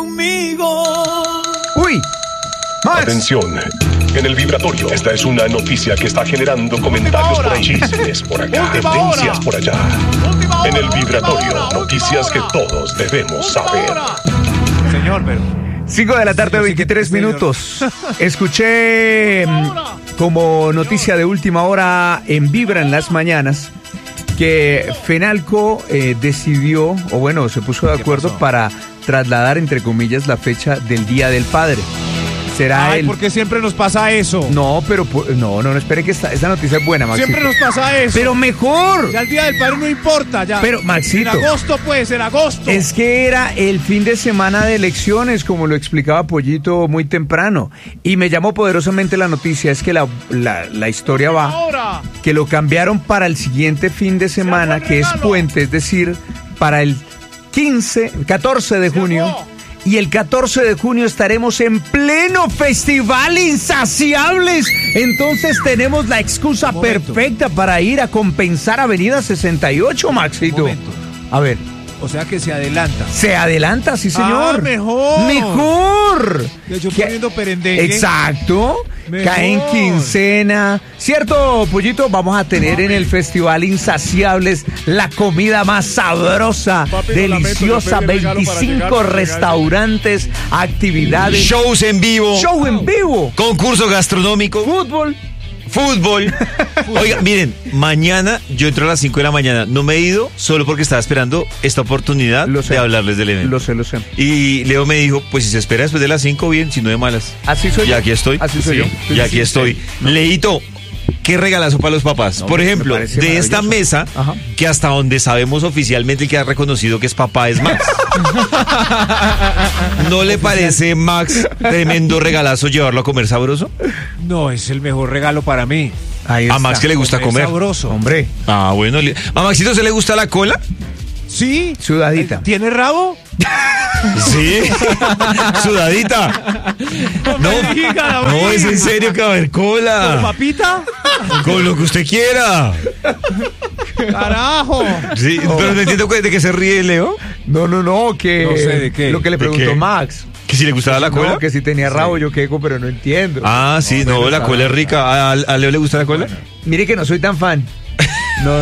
Uy, Max. Atención, en el vibratorio. Esta es una noticia que está generando comentarios por ahí, chismes por acá, tendencias por allá. En el vibratorio, noticias que todos debemos saber. Señor, pero... 5 de la tarde, 23 minutos. Escuché como noticia de última hora en Vibra en las mañanas que Fenalco decidió, o bueno, se puso de acuerdo para trasladar, entre comillas, la fecha del Día del Padre. Será ¿por qué siempre nos pasa eso? No, pero no, espere que esta noticia es buena, Maxito. Siempre nos pasa eso. Pero mejor. Ya el Día del Padre no importa, ya. Pero, Maxito. En agosto, pues, en agosto. Es que era el fin de semana de elecciones, como lo explicaba Pollito muy temprano. Y me llamó poderosamente la noticia, es que la historia va, Ahora. que lo cambiaron para el siguiente fin de semana, que es puente, es decir, para el 14 de junio. Y el 14 de junio estaremos en pleno Festival Insaciables. Entonces tenemos la excusa perfecta para ir a compensar Avenida 68, Maxito. A ver. O sea que se adelanta. Se adelanta, sí, señor. Mejor. Mejor. Yo poniendo perendengue. Exacto. Mejor. Cae en quincena. ¿Cierto, Pollito? Vamos a tener en el Festival Insaciables la comida más sabrosa, Papi, deliciosa, 25 restaurantes, actividades. Shows en vivo. Show en vivo. Concurso gastronómico. Fútbol. Oiga, miren, mañana yo entro a las 5 de la mañana. No me he ido solo porque estaba esperando esta oportunidad de hablarles del evento. Lo sé. Y Leo me dijo, pues si se espera después de las 5, bien, si no de malas. Así soy yo. Y aquí estoy. Así soy yo. Y aquí estoy. Leito, qué regalazo para los papás. No, por ejemplo, de esta mesa, Ajá. que hasta donde sabemos oficialmente que ha reconocido que es papá es Max. ¿No le parece, Max, tremendo regalazo llevarlo a comer sabroso? No, es el mejor regalo para mí. Ahí A Max que le gusta comer. Sabroso. Hombre. Ah, bueno. ¿A Maxito se le gusta la cola? Sí. Sudadita. ¿Tiene rabo? Sí. Sudadita. No, es en serio que va a haber ¿Con cola. papita? Con lo que usted quiera. ¡Carajo! Sí, pero no entiendo de qué se ríe Leo. No, que... No sé de qué. Lo que le ¿De preguntó qué? Max. ¿Que si le gustaba la cola? No, que si tenía rabo, yo queco, pero no entiendo. Ah, sí, no, la cola es rica. ¿A Leo le gusta la cola? Mire que no soy tan fan. No.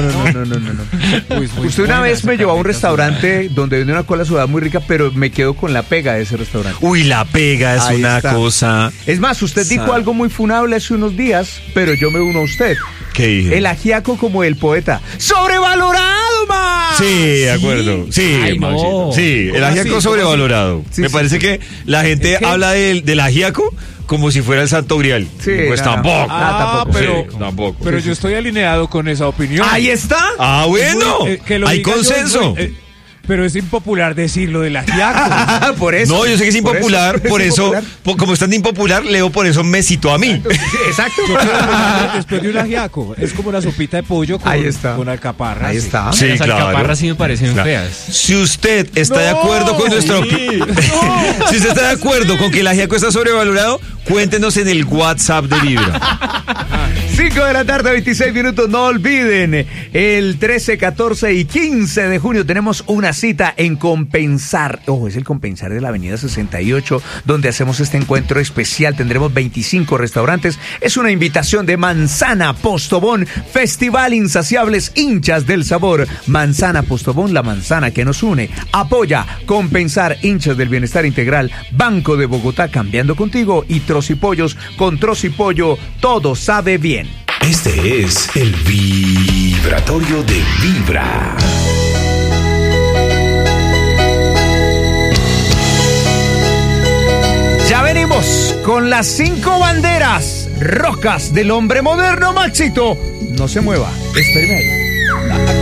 Usted una vez me llevó a un restaurante donde vende una cola sudada muy rica, pero me quedo con la pega de ese restaurante. Uy, la pega es Ahí una está. cosa. Es más, usted dijo algo muy funable hace unos días, pero yo me uno a usted. ¿Qué dije? El ajiaco como el poeta. ¡Sobrevalorado, Max! Sí, de acuerdo. Sí, Ay, no. Maxito. Sí, el ¿Cómo ajiaco así? sobrevalorado. Sí, Me sí. parece que la gente habla del ajiaco como si fuera el santo grial. Sí, Pues no. tampoco. tampoco. pero, Sí, tampoco. pero yo estoy alineado con esa opinión. ¡Ahí está! Ah, bueno. Que lo Hay diga yo, consenso. pero es impopular decirlo del ajiaco. Por eso. No, yo sé que es impopular, por eso, como es tan impopular, Leo por eso me citó a mí. Sí, exacto. Yo quiero hablar después de un ajiaco. Es como una sopita de pollo con, Ahí está. con alcaparras. Ahí está. Sí, Las claro. alcaparras sí me parecen Claro. feas. Si usted está de acuerdo con nuestro... Si usted está de acuerdo con que el ajiaco está sobrevalorado, cuéntenos en el WhatsApp de Vibra. 5 de la tarde, 26 minutos. No olviden, el 13, 14 y 15 de junio tenemos una cita en Compensar. Es el Compensar de la Avenida 68, donde hacemos este encuentro especial. Tendremos 25 restaurantes. Es una invitación de Manzana Postobón, Festival Insaciables, hinchas del sabor. Manzana Postobón, la manzana que nos une. Apoya Compensar, hinchas del bienestar integral. Banco de Bogotá, cambiando contigo. Y Trocipollos, con Trocipollo, todo sabe bien. Este es el vibratorio de Vibra. Ya venimos con las 5 banderas rojas del hombre moderno, Maxito. No se mueva, espéreme ahí.